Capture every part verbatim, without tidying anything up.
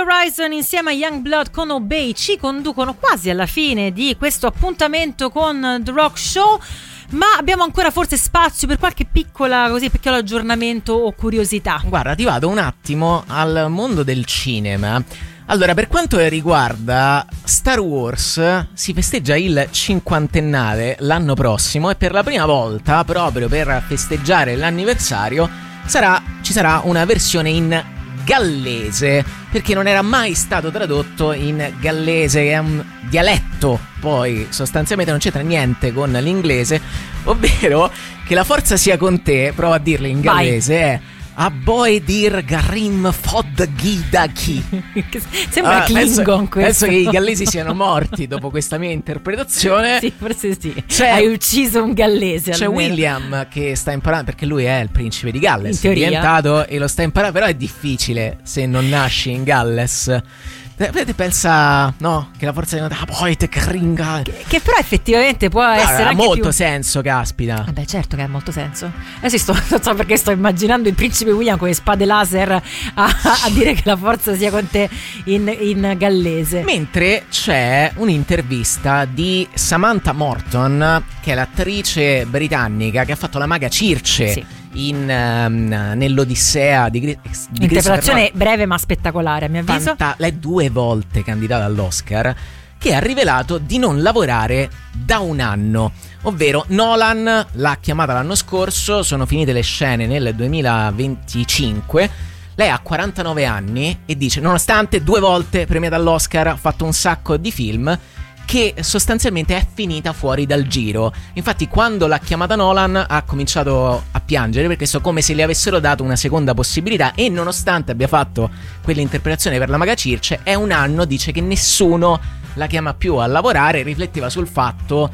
Horizon insieme a Youngblood con Obey ci conducono quasi alla fine di questo appuntamento con The Rock Show, ma abbiamo ancora forse spazio per qualche piccola così piccolo aggiornamento o curiosità. Guarda, ti vado un attimo al mondo del cinema. Allora, per quanto riguarda Star Wars, si festeggia il cinquantennale l'anno prossimo e per la prima volta, proprio per festeggiare l'anniversario, sarà, ci sarà una versione in gallese, perché non era mai stato tradotto in gallese, che è un dialetto, poi sostanzialmente non c'entra niente con l'inglese, ovvero che la forza sia con te, prova a dirlo in gallese, è a boy dir Garim Fod Gidaki. Sembra ah, Klingon penso, questo. Penso che i gallesi siano morti dopo questa mia interpretazione. Sì, forse sì. C'è, Hai ucciso un gallese. C'è almeno. William che sta imparando, perché lui è il principe di Galles, in teoria. È diventato e lo sta imparando, però è difficile se non nasci in Galles. Vedete, pensa, no, che la forza di ah, poi te cringa. Che, che però effettivamente può ah, essere ha anche molto più... senso, caspita. Eh beh, certo che ha molto senso. Adesso sto, non so perché sto immaginando il principe William con le spade laser a, a dire che la forza sia con te in, in gallese. Mentre c'è un'intervista di Samantha Morton, che è l'attrice britannica che ha fatto la maga Circe, sì, in um, nell'Odissea di, di interpretazione breve ma spettacolare, a mio avviso. Fanta- lei è due volte candidata all'Oscar, che ha rivelato di non lavorare da un anno, ovvero Nolan l'ha chiamata l'anno scorso, sono finite le scene nel duemilaventicinque, lei ha quarantanove anni e dice: nonostante due volte premiata all'Oscar, ha fatto un sacco di film, che sostanzialmente è finita fuori dal giro. Infatti quando l'ha chiamata Nolan ha cominciato a piangere, perché so come se le avessero dato una seconda possibilità, e nonostante abbia fatto quell'interpretazione per la maga Circe, è un anno, dice, che nessuno la chiama più a lavorare. Rifletteva sul fatto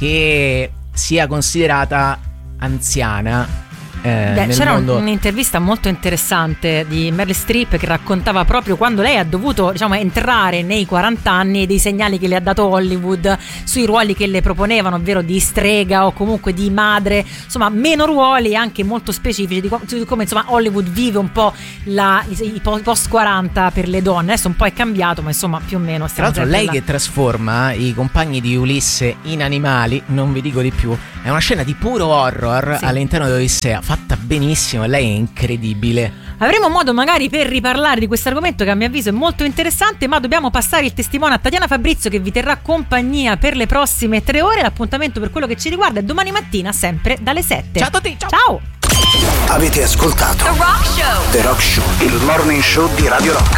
che sia considerata anziana. Eh, Beh, c'era mondo... un'intervista molto interessante di Meryl Streep che raccontava proprio quando lei ha dovuto, diciamo, entrare nei quaranta anni, dei segnali che le ha dato Hollywood sui ruoli che le proponevano, ovvero di strega o comunque di madre, insomma meno ruoli anche molto specifici di come insomma Hollywood vive un po' la, i post quaranta per le donne. Adesso un po' è cambiato, ma insomma più o meno tra l'altro lei là. Che trasforma i compagni di Ulisse in animali, non vi dico di più, è una scena di puro horror, sì, all'interno di Odissea, fatta benissimo, lei è incredibile. Avremo modo magari per riparlare di questo argomento che a mio avviso è molto interessante, ma dobbiamo passare il testimone a Tatiana Fabrizio, che vi terrà compagnia per le prossime tre ore. L'appuntamento per quello che ci riguarda è domani mattina, sempre dalle sette. Ciao a tutti, ciao! Ciao! Avete ascoltato The Rock Show, The Rock Show, il morning show di Radio Rock.